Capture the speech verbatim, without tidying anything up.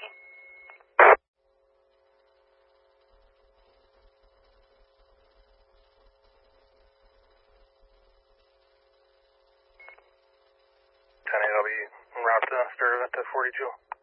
tracking. ten eight, I'll be en route to start event to forty-two.